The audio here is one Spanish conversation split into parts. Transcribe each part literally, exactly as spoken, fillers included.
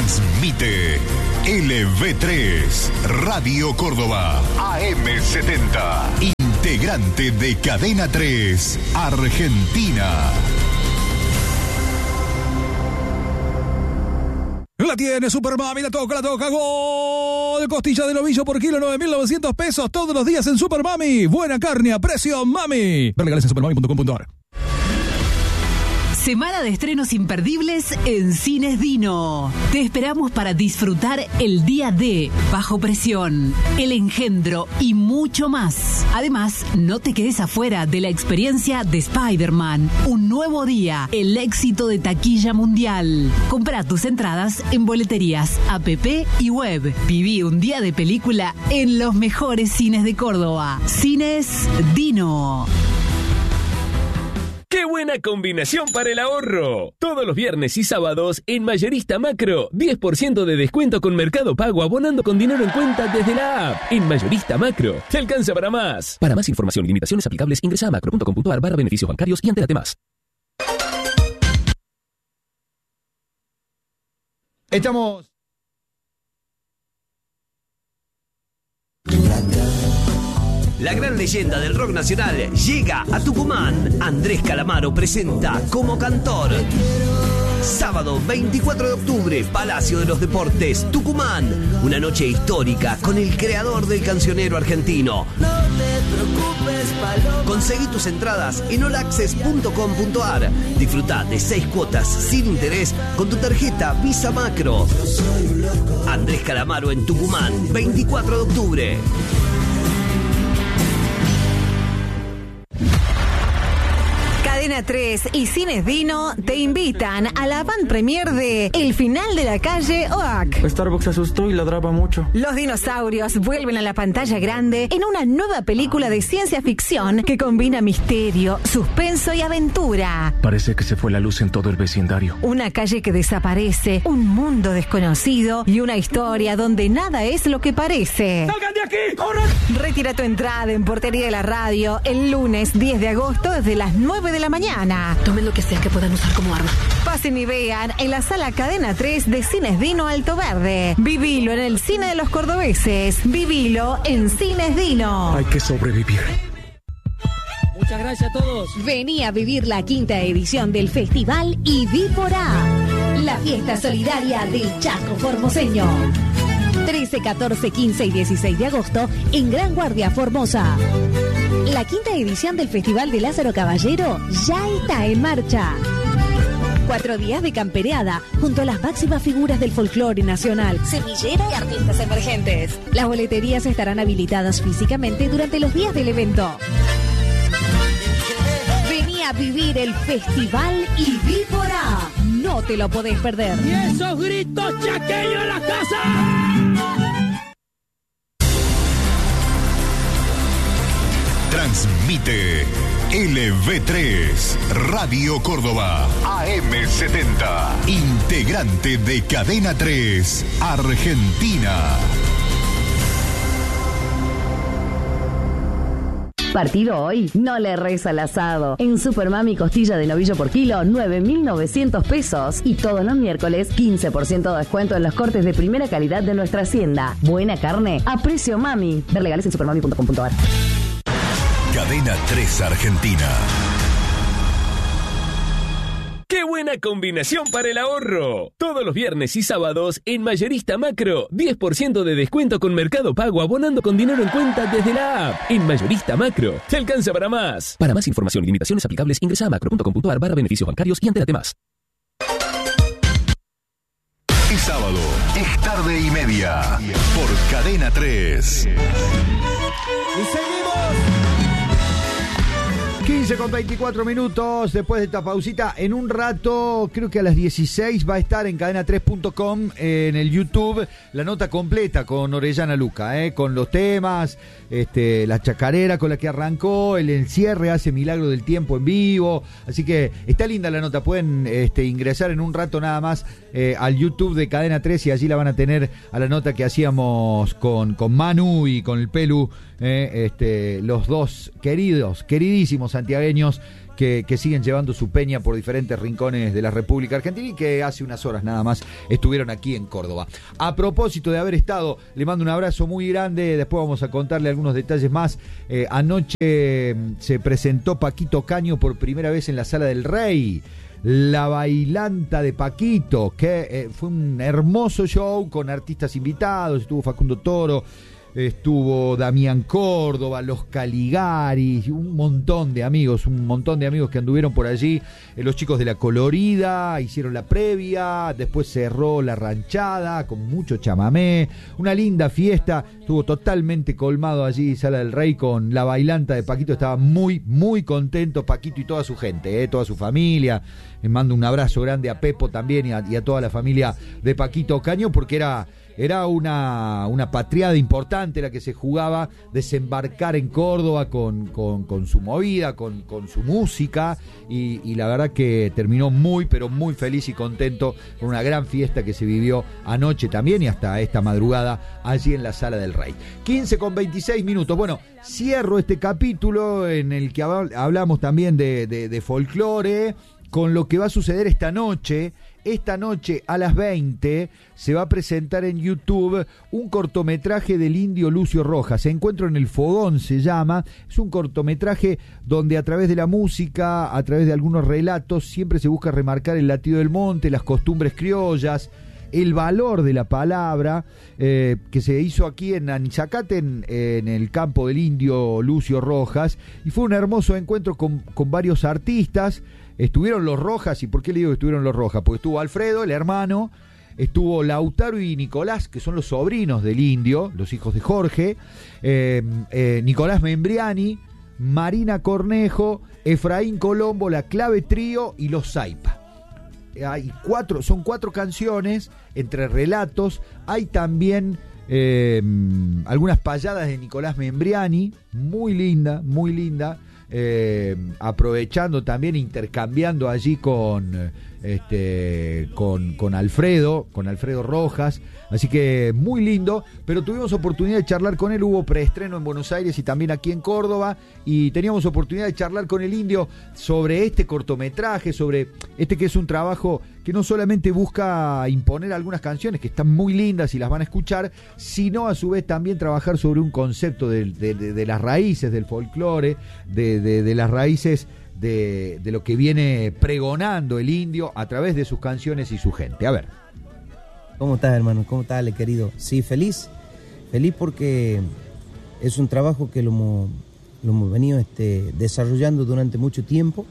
Transmite L V tres, Radio Córdoba, A M setenta, integrante de Cadena tres, Argentina. La tiene Supermami, la toca, la toca, gol. Costilla de novillo por kilo, nueve mil novecientos pesos todos los días en Supermami. Buena carne a precio, mami. Ver legales en supermami punto com punto a r. Semana de estrenos imperdibles en Cines Dino. Te esperamos para disfrutar El Día D, Bajo Presión, El Engendro y mucho más. Además, no te quedes afuera de la experiencia de Spider-Man, Un Nuevo Día, el éxito de taquilla mundial. Compra tus entradas en boleterías, app y web. Viví un día de película en los mejores cines de Córdoba. Cines Dino. ¡Qué buena combinación para el ahorro! Todos los viernes y sábados en Mayorista Macro, diez por ciento de descuento con Mercado Pago abonando con dinero en cuenta desde la app. En Mayorista Macro, te alcanza para más. Para más información y limitaciones aplicables, ingresa a macro punto com punto a r barra beneficios bancarios y entérate más. Estamos... La gran leyenda del rock nacional llega a Tucumán. Andrés Calamaro presenta como cantor. Sábado veinticuatro de octubre, Palacio de los Deportes, Tucumán. Una noche histórica con el creador del cancionero argentino. No te preocupes, Paloma. Conseguí tus entradas en all access punto com punto a r. Disfruta de seis cuotas sin interés con tu tarjeta Visa Macro. Andrés Calamaro en Tucumán, veinticuatro de octubre. Cadena tres y Cines Dino te invitan a la van premier de El Final de la Calle O A C. Starbucks se asustó y ladraba mucho. Los dinosaurios vuelven a la pantalla grande en una nueva película de ciencia ficción que combina misterio, suspenso y aventura. Parece que se fue la luz en todo el vecindario. Una calle que desaparece, un mundo desconocido y una historia donde nada es lo que parece. ¡Salgan de aquí! ¡Corran! Retira tu entrada en Portería de la Radio el lunes diez de agosto desde las nueve de la mañana. Tomen lo que sea que puedan usar como arma. Pasen y vean en la sala Cadena tres de Cines Dino Alto Verde. Vivilo en el cine de los cordobeses. Vivilo en Cines Dino. Hay que sobrevivir. Muchas gracias a todos. Vení a vivir la quinta edición del Festival I V I por A, la fiesta solidaria del Chaco Formoseño. trece, catorce, quince y dieciséis de agosto en Gran Guardia, Formosa. La quinta edición del Festival de Lázaro Caballero ya está en marcha. Cuatro días de campereada junto a las máximas figuras del folclore nacional, semillero y artistas emergentes. Las boleterías estarán habilitadas físicamente durante los días del evento. Vení a vivir el Festival I V I por A. No te lo podés perder. ¡Y esos gritos chaqueños en la casa! Transmite L V tres, Radio Córdoba, A M setenta, integrante de Cadena tres, Argentina. Partido hoy, no le erres al asado. En Supermami, costilla de novillo por kilo, nueve mil novecientos pesos. Y todos los miércoles, quince por ciento de descuento en los cortes de primera calidad de nuestra hacienda. Buena carne a precio mami. Ver legales en supermami punto com punto a r. Cadena tres Argentina. ¡Qué buena combinación para el ahorro! Todos los viernes y sábados en Mayorista Macro, diez por ciento de descuento con Mercado Pago abonando con dinero en cuenta desde la app. En Mayorista Macro, te alcanza para más. Para más información y limitaciones aplicables, ingresa a macro punto com punto a r barra beneficios bancarios y entérate más. Es sábado, es tarde y media, por Cadena tres. Y seguimos. quince con veinticuatro minutos después de esta pausita. En un rato, creo que a las dieciséis, va a estar en cadena tres punto com, eh, en el YouTube, la nota completa con Orellana Luca, eh, con los temas, este, la chacarera con la que arrancó, el encierre, hace Milagro del Tiempo en vivo. Así que está linda la nota. Pueden este, ingresar en un rato nada más eh, al YouTube de Cadena tres y allí la van a tener a la nota que hacíamos con, con Manu y con el Pelu. Eh, este, los dos queridos, queridísimos santiagueños que, que siguen llevando su peña por diferentes rincones de la República Argentina y que hace unas horas nada más estuvieron aquí en Córdoba. A propósito de haber estado, le mando un abrazo muy grande, después vamos a contarle algunos detalles más. Eh, anoche eh, se presentó Paquito Caño por primera vez en la Sala del Rey. La Bailanta de Paquito, que eh, fue un hermoso show con artistas invitados, estuvo Facundo Toro, estuvo Damián Córdoba, los Caligaris, un montón de amigos, un montón de amigos que anduvieron por allí, eh, los chicos de La Colorida hicieron la previa, después cerró la ranchada con mucho chamamé, una linda fiesta, estuvo totalmente colmado allí Sala del Rey con La Bailanta de Paquito, estaba muy, muy contento Paquito y toda su gente, eh, toda su familia. Les mando un abrazo grande a Pepo también y a, y a toda la familia de Paquito Caño, porque era, era una, una patriada importante la que se jugaba, desembarcar en Córdoba con, con, con su movida, con, con su música, y, y la verdad que terminó muy, pero muy feliz y contento con una gran fiesta que se vivió anoche también y hasta esta madrugada allí en la Sala del Rey. quince con veintiséis minutos. Bueno, cierro este capítulo en el que hablamos también de, de, de folclore, con lo que va a suceder esta noche. Esta noche a las veinte se va a presentar en YouTube un cortometraje del indio Lucio Rojas. Encuentro en el Fogón se llama. Es un cortometraje donde a través de la música, a través de algunos relatos, siempre se busca remarcar el latido del monte, las costumbres criollas, el valor de la palabra, eh, que se hizo aquí en Anizacate, en, en el campo del indio Lucio Rojas, y fue un hermoso encuentro con, con varios artistas. Estuvieron los Rojas, ¿y por qué le digo que estuvieron los Rojas? Porque estuvo Alfredo, el hermano, estuvo Lautaro y Nicolás, que son los sobrinos del indio, los hijos de Jorge, eh, eh, Nicolás Membriani, Marina Cornejo, Efraín Colombo, La Clave Trío y los Zaipa. Hay cuatro, son cuatro canciones entre relatos. Hay también eh, algunas payadas de Nicolás Membriani, muy linda, muy linda. Eh, aprovechando también, intercambiando allí con este con, con Alfredo, con Alfredo Rojas, así que muy lindo, pero tuvimos oportunidad de charlar con él, hubo preestreno en Buenos Aires y también aquí en Córdoba, y teníamos oportunidad de charlar con el indio sobre este cortometraje, sobre este que es un trabajo que no solamente busca imponer algunas canciones que están muy lindas y las van a escuchar, sino a su vez también trabajar sobre un concepto de, de, de, de las raíces del folclore, de, de, de las raíces de, de lo que viene pregonando el indio a través de sus canciones y su gente. A ver. ¿Cómo estás, hermano? ¿Cómo estás, Ale, querido? Sí, feliz. Feliz porque es un trabajo que lo hemos, lo hemos venido este, desarrollando durante mucho tiempo.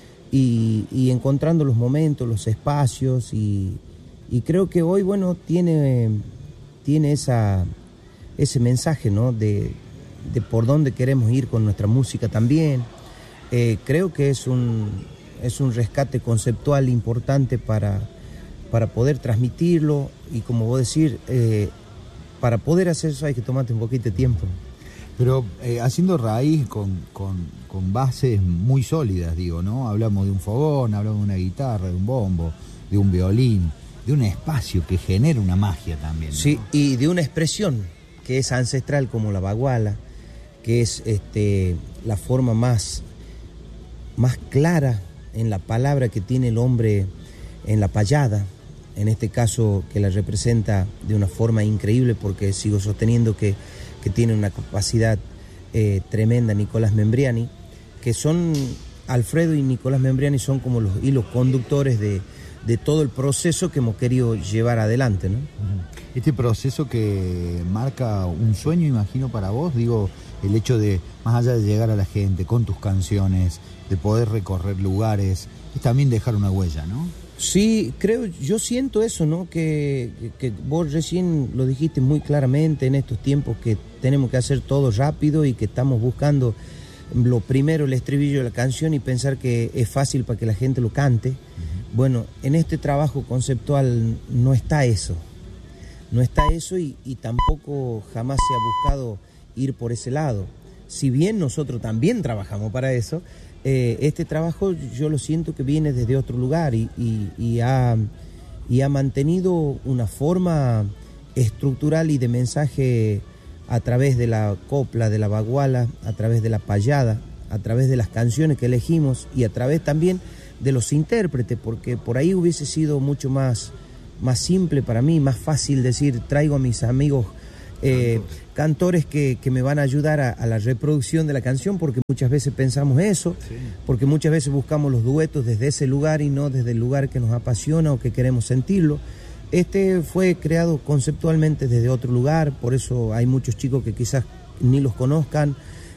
Y, y encontrando los momentos, los espacios, y, y creo que hoy, bueno, tiene, tiene esa, ese mensaje, ¿no? De, de por dónde queremos ir con nuestra música también. Eh, creo que es un, es un rescate conceptual importante para, para poder transmitirlo, y como vos decís, eh, para poder hacer eso hay que tomarte un poquito de tiempo. Pero eh, haciendo raíz con, con, con bases muy sólidas, digo, ¿no? Hablamos de un fogón, hablamos de una guitarra, de un bombo, de un violín, de un espacio que genera una magia también, ¿no? Sí, y de una expresión que es ancestral como la baguala, que es este, la forma más, más clara en la palabra que tiene el hombre en la payada, en este caso que la representa de una forma increíble, porque sigo sosteniendo que que tiene una capacidad eh, tremenda, Nicolás Membriani, que son, Alfredo y Nicolás Membriani son como los hilos conductores de, de todo el proceso que hemos querido llevar adelante, ¿no? Este proceso que marca un sueño, imagino, para vos, digo, el hecho de, más allá de llegar a la gente con tus canciones, de poder recorrer lugares, es también dejar una huella, ¿no? Sí, creo, yo siento eso, ¿no? Que, que vos recién lo dijiste muy claramente, en estos tiempos que tenemos que hacer todo rápido y que estamos buscando lo primero, el estribillo de la canción, y pensar que es fácil para que la gente lo cante. Uh-huh. Bueno, en este trabajo conceptual no está eso, no está eso y, y tampoco jamás se ha buscado ir por ese lado. Si bien nosotros también trabajamos para eso, Eh, este trabajo yo lo siento que viene desde otro lugar y, y, y, ha, y ha mantenido una forma estructural y de mensaje a través de la copla, de la baguala, a través de la payada, a través de las canciones que elegimos y a través también de los intérpretes, porque por ahí hubiese sido mucho más, más simple para mí, más fácil decir, traigo a mis amigos eh, cantores que, que me van a ayudar a, a la reproducción de la canción, porque muchas veces pensamos eso, sí. porque muchas veces buscamos los duetos desde ese lugar y no desde el lugar que nos apasiona o que queremos sentirlo. Este fue creado conceptualmente desde otro lugar, por eso hay muchos chicos que quizás ni los conozcan,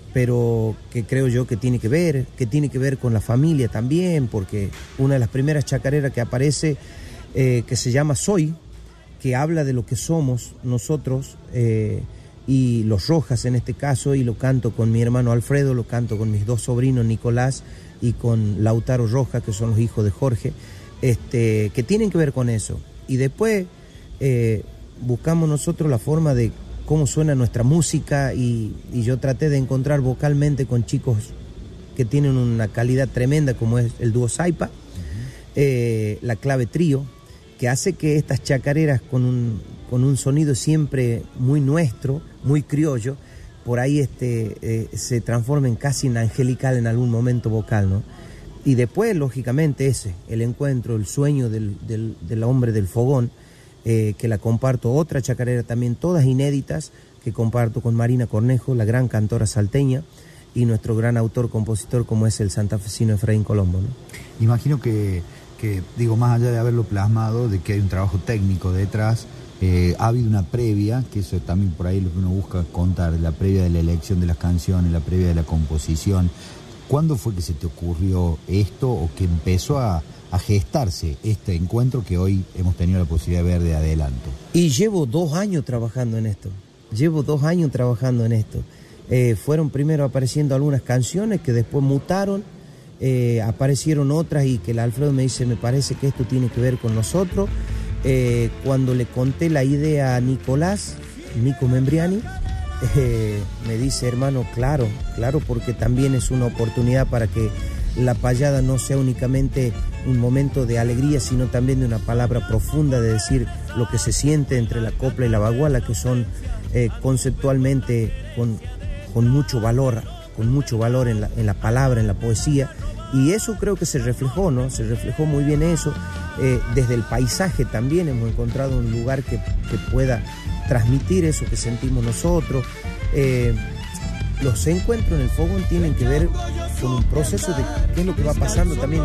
pero que creo yo que tiene que ver, que tiene que ver con la familia también, porque una de las primeras chacareras que aparece, eh, que se llama Soy, que habla de lo que somos nosotros, eh, y los Rojas en este caso, y lo canto con mi hermano Alfredo, lo canto con mis dos sobrinos Nicolás y con Lautaro Rojas, que son los hijos de Jorge, este, que tienen que ver con eso. Y después eh, buscamos nosotros la forma de cómo suena nuestra música y, y yo traté de encontrar vocalmente con chicos que tienen una calidad tremenda como es el dúo Saipa, uh-huh. eh, la clave trío, que hace que estas chacareras con un, con un sonido siempre muy nuestro, muy criollo, por ahí este, eh, se transformen casi en angelical en algún momento vocal, ¿no? Y después, lógicamente, ese, el encuentro, el sueño del, del, del hombre del fogón, eh, que la comparto, otra chacarera también, todas inéditas, que comparto con Marina Cornejo, la gran cantora salteña, y nuestro gran autor, compositor, como es el santafesino Efraín Colombo, ¿no? Imagino que, que, digo, más allá de haberlo plasmado, de que hay un trabajo técnico detrás, eh, ha habido una previa, que eso también por ahí lo que uno busca contar, la previa de la elección de las canciones, la previa de la composición. ¿Cuándo fue que se te ocurrió esto o que empezó a, a gestarse este encuentro que hoy hemos tenido la posibilidad de ver de adelanto? Y llevo dos años trabajando en esto, llevo dos años trabajando en esto. Eh, fueron primero apareciendo algunas canciones que después mutaron, eh, aparecieron otras y que el Alfredo me dice, me parece que esto tiene que ver con nosotros. Eh, cuando le conté la idea a Nicolás, Nico Membriani, Eh, me dice, hermano, claro, claro, porque también es una oportunidad para que la payada no sea únicamente un momento de alegría, sino también de una palabra profunda, de decir lo que se siente entre la copla y la baguala, que son eh, conceptualmente con, con mucho valor, con mucho valor en la, en la palabra, en la poesía, y eso creo que se reflejó, ¿no? Se reflejó muy bien eso. Eh, desde el paisaje también hemos encontrado un lugar que, que pueda transmitir eso que sentimos nosotros. Eh, los encuentros en el fogón tienen que ver con un proceso de qué es lo que va pasando también